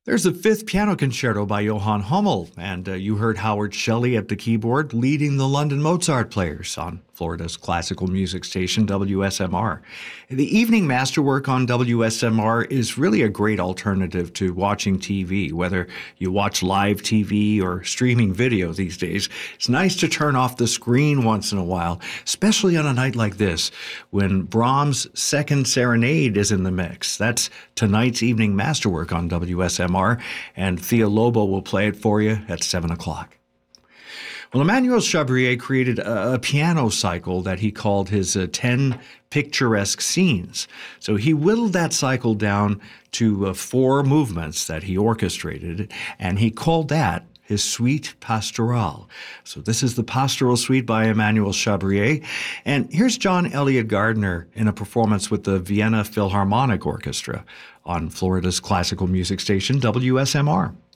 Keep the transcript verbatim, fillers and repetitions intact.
There's the Fifth Piano Concerto by Johann Hummel, and uh, you heard Howard Shelley at the keyboard leading the London Mozart players on Florida's classical music station, W S M R. The evening masterwork on W S M R is really a great alternative to watching T V. Whether you watch live T V or streaming video these days, it's nice to turn off the screen once in a while, especially on a night like this, when Brahms' Second Serenade is in the mix. That's tonight's evening masterwork on W S M R, and Thea Lobo will play it for you at seven o'clock. Well, Emmanuel Chabrier created a, a piano cycle that he called his uh, ten picturesque scenes. So he whittled that cycle down to uh, four movements that he orchestrated, and he called that his Suite Pastorale. So this is the Pastoral Suite by Emmanuel Chabrier. And here's John Elliott Gardner in a performance with the Vienna Philharmonic Orchestra on Florida's classical music station, W S M R.